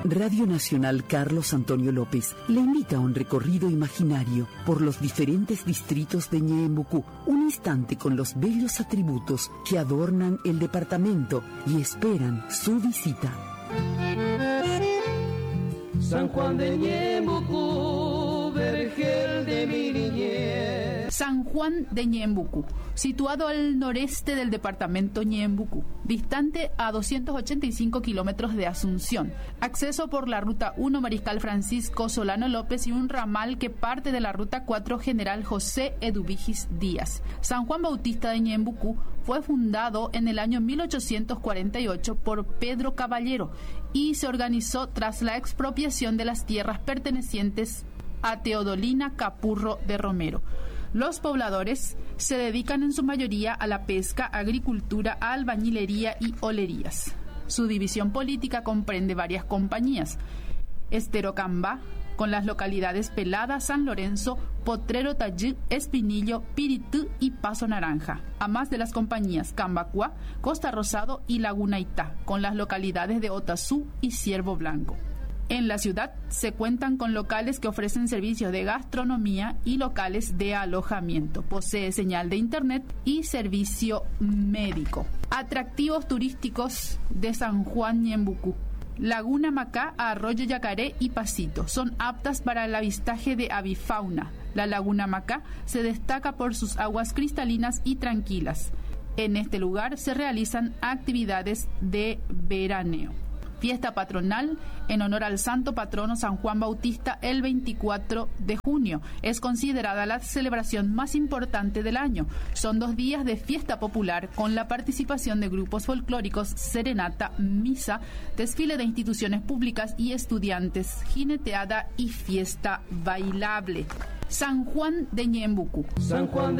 Radio Nacional Carlos Antonio López le invita a un recorrido imaginario por los diferentes distritos de Ñeembucú, un instante con los bellos atributos que adornan el departamento y esperan su visita. San Juan de Ñeembucú, vergel de mi niñez. San Juan de Ñeembucú, situado al noreste del departamento Ñeembucú, distante a 285 kilómetros de Asunción, acceso por la Ruta 1 Mariscal Francisco Solano López y un ramal que parte de la Ruta 4 General José Eduvigis Díaz. San Juan Bautista de Ñeembucú fue fundado en el año 1848 por Pedro Caballero y se organizó tras la expropiación de las tierras pertenecientes a Teodolina Capurro de Romero. Los pobladores se dedican en su mayoría a la pesca, agricultura, albañilería y olerías. Su división política comprende varias compañías: Esterocambá, con las localidades Pelada, San Lorenzo, Potrero Tayí, Espinillo, Piritú y Paso Naranja, a más de las compañías Cambacuá, Costa Rosado y Laguna Itá, con las localidades de Otazú y Ciervo Blanco. En la ciudad se cuentan con locales que ofrecen servicios de gastronomía y locales de alojamiento. Posee señal de internet y servicio médico. Atractivos turísticos de San Juan Ñeembucú: Laguna Macá, Arroyo Yacaré y Pasito son aptas para el avistaje de avifauna. La Laguna Macá se destaca por sus aguas cristalinas y tranquilas. En este lugar se realizan actividades de veraneo. Fiesta patronal en honor al santo patrono San Juan Bautista el 24 de junio. Es considerada la celebración más importante del año. Son 2 días de fiesta popular con la participación de grupos folclóricos, serenata, misa, desfile de instituciones públicas y estudiantes, jineteada y fiesta bailable. San Juan de Ñeembucú. San Juan